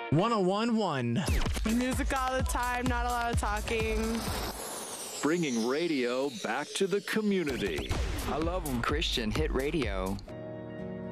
1011. Music all the time, not a lot of talking. Bringing radio back to the community. I love them. Christian Hit Radio.